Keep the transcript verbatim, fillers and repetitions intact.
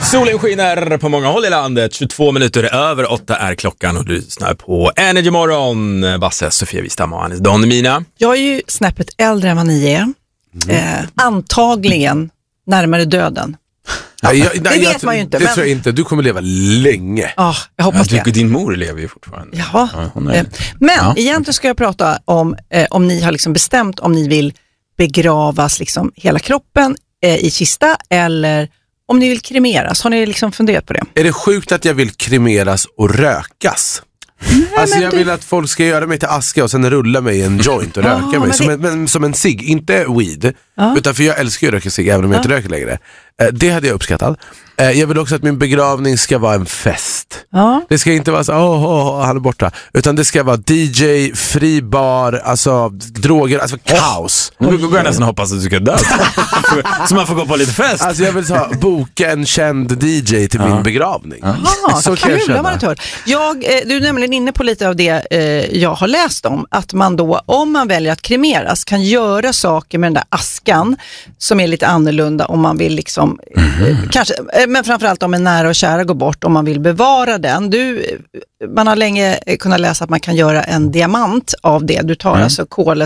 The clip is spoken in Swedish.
Solen skiner på många håll i landet. tjugotvå minuter över åtta är klockan och du lyssnar på Energy Morgon. Basse, Sofia Wistam och Anis Don Mina. Jag är ju snäppet äldre än vad ni är. Mm. Eh, antagligen närmare döden. Ja, jag, nej, det vet jag, man ju inte. Det men... tror jag inte. Du kommer leva länge. Ja, jag hoppas ja, det. Din mor lever ju fortfarande. Ja. Ja, hon är... eh, men ja. egentligen ska jag prata om eh, om ni har liksom bestämt om ni vill begravas liksom hela kroppen eh, i kista eller om ni vill kremeras. Har ni liksom funderat på det? Är det sjukt att jag vill kremeras och rökas? Nej, alltså jag du... vill att folk ska göra mig till aska och sen rulla mig i en joint och röka ah, mig som, det... en, men, som en cigg, inte weed ah. utan för jag älskar ju att röka cigg även om jag ah. inte röker längre. eh, Det hade jag uppskattat. eh, Jag vill också att min begravning ska vara en fest. ah. Det ska inte vara så, åh, oh, oh, han är borta. Utan det ska vara D J, fri bar, alltså droger, alltså kaos. Nu går jag nästan hoppas att du ska dö. Så man får gå på lite fest. Alltså jag vill ta, boka en känd D J till ja. min begravning. Ah, så kan jag känna. Jag, du är nämligen inne på lite av det eh, jag har läst om. Att man då, om man väljer att kremeras, kan göra saker med den där askan som är lite annorlunda om man vill liksom, mm. eh, kanske, eh, men framförallt om en nära och kära går bort, om man vill bevara den. Du, man har länge kunnat läsa att man kan göra en diamant av det. Du tar mm. alltså kolet